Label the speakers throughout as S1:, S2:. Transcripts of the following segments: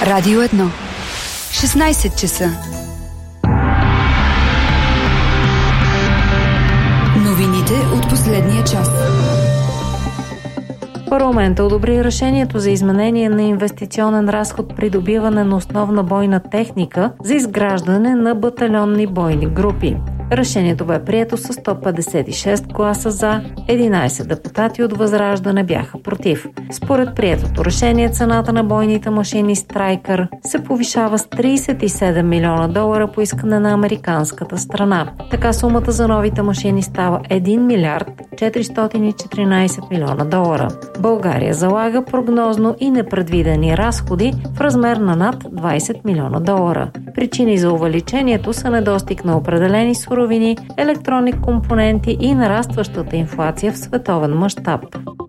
S1: Радио 1. 16 часа. Новините от последния час.
S2: Парламентът одобри решението за изменение на инвестиционен разход придобиване на основна бойна техника за изграждане на батальонни бойни групи. Решението бе прието с 156 гласа за, 11 депутати от Възраждане бяха против. Според приетото решение, цената на бойните машини Страйкър се повишава с $37 милиона по искане на американската страна. Така сумата за новите машини става $1 милиард 414 милиона. България залага прогнозно и непредвидени разходи в размер на над $20 милиона. Причини за увеличението са недостиг на определени суровини, електронни компоненти и нарастващата инфлация в световен мащаб.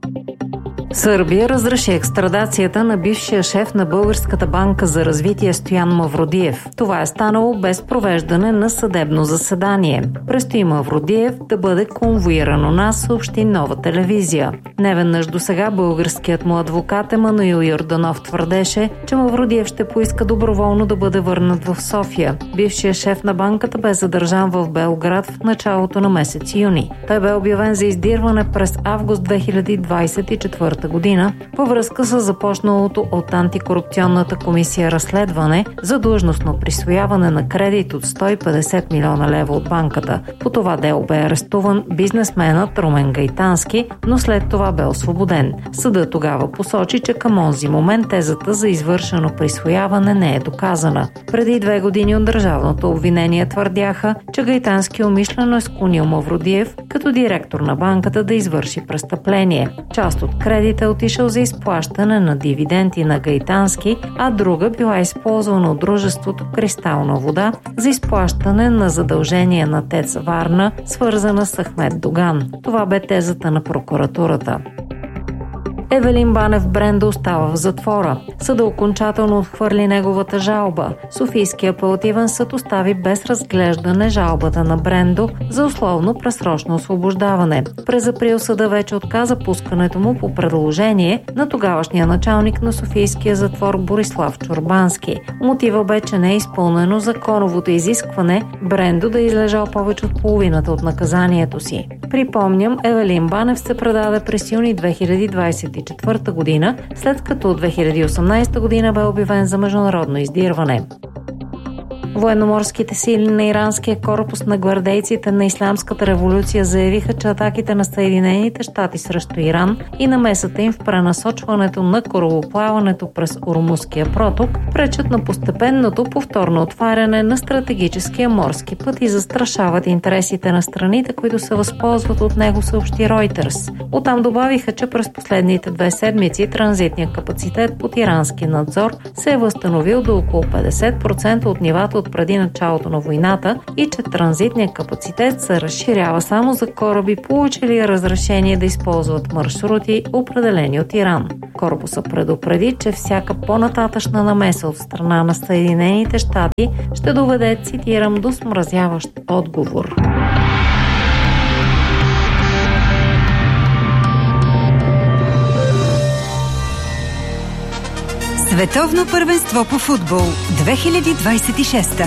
S2: Сърбия разреши екстрадацията на бившия шеф на Българската банка за развитие Стоян Мавродиев. Това е станало без провеждане на съдебно заседание. Предстои Мавродиев да бъде конвоиран у нас, съобщи Нова телевизия. Неведнъж досега българският му адвокат Емануил Йорданов твърдеше, че Мавродиев ще поиска доброволно да бъде върнат в София. Бившият шеф на банката бе задържан в Белград в началото на месец юни. Той бе обявен за издирване през август 2024 година във връзка с започналото от антикорупционната комисия разследване за длъжностно присвояване на кредит от 150 милиона лева от банката. По това дело бе арестуван бизнесменът Румен Гайтански, но след това бе освободен. Съдът тогава посочи, че към онзи момент тезата за извършено присвояване не е доказана. Преди 2 години от държавното обвинение твърдяха, че Гайтански умишлено е склонил Мавродиев като директор на банката да извърши престъпление. Част от кредит е отишъл за изплащане на дивиденти на Гайтански, а друга била използвана от дружеството Кристална вода за изплащане на задължения на ТЕЦ Варна, свързана с Ахмед Доган. Това бе тезата на прокуратурата. Евелин Банев Брендо остава в затвора. Съдът окончателно отхвърли неговата жалба. Софийският апелативен съд остави без разглеждане жалбата на Брендо за условно предсрочно освобождаване. През април съда вече отказа пускането му по предложение на тогавашния началник на Софийския затвор Борислав Чорбански. Мотива бе, че не е изпълнено законовото изискване Брендо да излежал повече от половината от наказанието си. Припомням, Евелин Банев се предаде през юни 2024 година, след като от 2018 година бе обявен за международно издирване. Военноморските сили на иранския корпус на гвардейците на Ислямската революция заявиха, че атаките на Съединените щати срещу Иран и намесата им в пренасочването на корабоплаването през Ормузския проток пречат на постепенното повторно отваряне на стратегическия морски път и застрашават интересите на страните, които се възползват от него, съобщи Reuters. Оттам добавиха, че през последните 2 седмици транзитният капацитет под ирански надзор се е възстановил до около 50% от нивата от преди началото на войната и че транзитният капацитет се разширява само за кораби, получили разрешение да използват маршрути, определени от Иран. Корпуса предупреди, че всяка по-нататъчна намеса от страна на Съединените щати ще доведе, цитирам, до смразяващ отговор.
S1: Световно първенство по футбол 2026.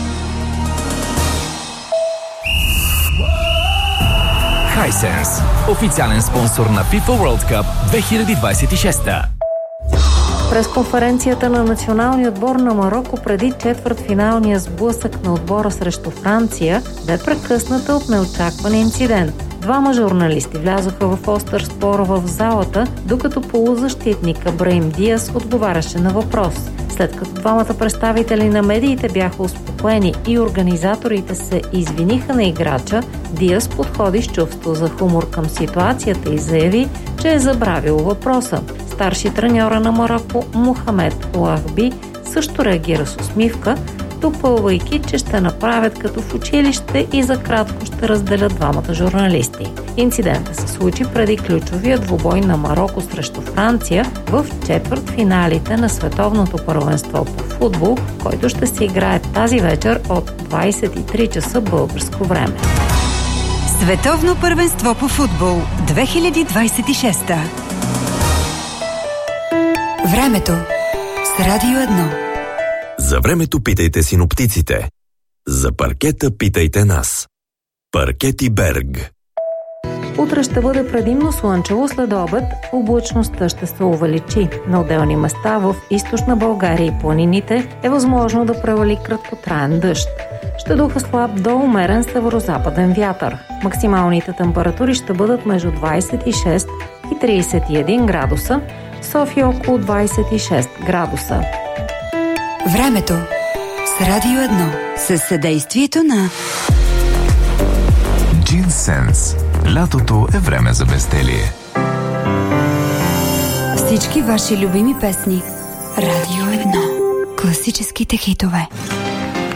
S3: Hisense, официален спонсор на FIFA World Cup 2026.
S2: През конференцията на националния отбор на Мароко преди четвъртфиналния сблъсък на отбора срещу Франция бе прекъсната от неочакван инцидент. 2 журналисти влязоха в остър спор в залата, докато полузащитника Браим Диас отговаряше на въпрос. След като 2 представители на медиите бяха успокоени и организаторите се извиниха на играча, Диас подходи с чувство за хумор към ситуацията и заяви, че е забравил въпроса. Старши треньора на Мароко Мохамед Лахби също реагира с усмивка, допълвайки, че ще направят като в училище и за кратко ще разделят 2 журналисти. Инцидентът се случи преди ключовия двубой на Мароко срещу Франция в четвъртфиналите на световното първенство по футбол, който ще се играе тази вечер от 23 часа българско време.
S1: Световно първенство по футбол 2026. Времето с Радио 1.
S4: За времето питайте синоптиците. За паркета питайте нас. Паркети Берг.
S2: Утре ще бъде предимно слънчево, след обед облачността ще се увеличи. На отделни места в източна България и планините е възможно да превали краткотраен дъжд. Ще духа слаб до умерен северозападен вятър. Максималните температури ще бъдат между 26 и 31 градуса, в София около 26 градуса.
S1: Времето с Радио 1 със съдействието на
S5: Джинсенс. Лятото е време за безделие.
S1: всички ваши любими песни. Радио 1. Класическите хитове.